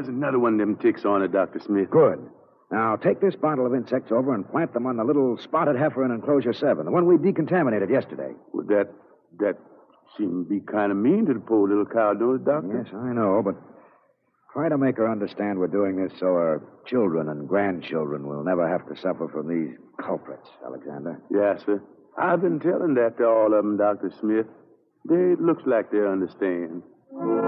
There's another one of them ticks on it, Dr. Smith. Good. Now, take this bottle of insects over and plant them on the little spotted heifer in enclosure 7, the one we decontaminated yesterday. Well, that seemed to be kind of mean to the poor little cow, don't it, Doctor? Yes, I know, but try to make her understand we're doing this so her children and grandchildren will never have to suffer from these culprits, Alexander. Yes, sir. I've been telling that to all of them, Dr. Smith. It looks like they understand.